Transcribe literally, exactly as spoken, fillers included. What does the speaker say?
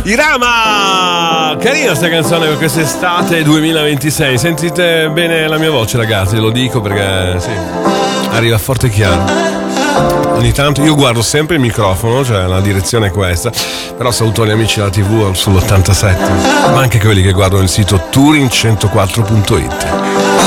Irama! Carina sta canzone per quest'estate duemilaventisei. Sentite bene la mia voce, ragazzi, lo dico perché sì, arriva forte e chiaro. Ogni tanto io guardo sempre il microfono, cioè la direzione è questa, però saluto gli amici della tivù sull'ottantasette, ma anche quelli che guardano il sito Turing centoquattro punto it.